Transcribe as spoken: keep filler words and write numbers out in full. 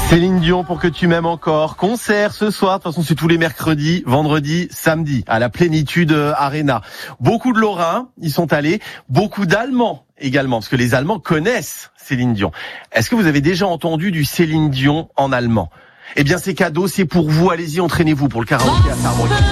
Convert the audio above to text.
Céline Dion, pour que tu m'aimes encore. Concert ce soir, de toute façon c'est tous les mercredis, vendredis, samedi, à la Plénitude Arena. Beaucoup de Lorrains y sont allés, beaucoup d'Allemands également, parce que les Allemands connaissent Céline Dion. Est-ce que vous avez déjà entendu du Céline Dion en allemand ? Eh bien c'est cadeau, c'est pour vous, allez-y, entraînez-vous pour le karaoké à Sarrebruck.